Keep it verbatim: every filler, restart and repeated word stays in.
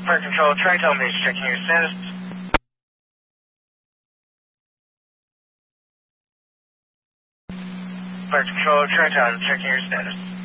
Fire Control, Tri-Tel Base, checking your status. Fire Control, Tri-Town, checking your status.